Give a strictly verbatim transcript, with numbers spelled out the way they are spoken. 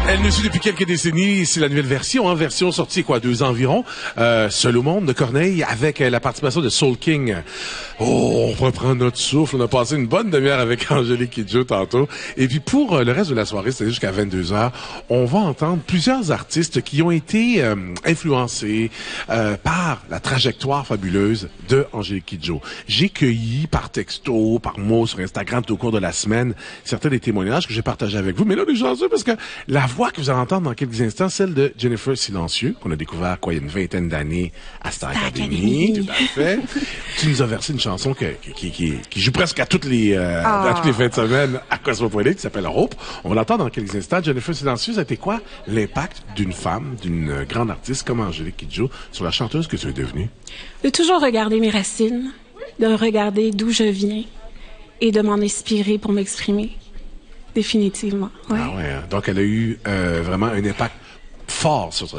Elle nous suit depuis quelques décennies. C'est la nouvelle version, hein, version sortie quoi, deux ans environ. Euh, Seul au monde de Corneille avec euh, la participation de Soul King. Oh, on reprend notre souffle. On a passé une bonne demi-heure avec Angélique Kidjo tantôt. Et puis pour euh, le reste de la soirée, c'est-à-dire jusqu'à vingt-deux heures, on va entendre plusieurs artistes qui ont été euh, influencés euh, par la trajectoire fabuleuse de Angélique Kidjo. J'ai cueilli par texto, par mot sur Instagram tout au cours de la semaine certains des témoignages que j'ai partagés avec vous. Mais là, les gens, parce que la voix que vous allez entendre dans quelques instants, celle de Jennifer Silencieux, qu'on a découvert quoi il y a une vingtaine d'années à Star Academy. Tout à fait. Tu nous as versé une chanson que, qui, qui, qui joue presque à toutes les euh, oh. à toutes les fins de semaine à Cosmopolite, qui s'appelle Hope. On va l'entendre dans quelques instants. Jennifer Silencieux, ça a été quoi l'impact d'une femme, d'une grande artiste comme Angélique Kidjo sur la chanteuse que tu es devenue? De toujours regarder mes racines, de regarder d'où je viens et de m'en inspirer pour m'exprimer. Définitivement. Ouais. Ah ouais. Donc elle a eu euh, vraiment un impact fort sur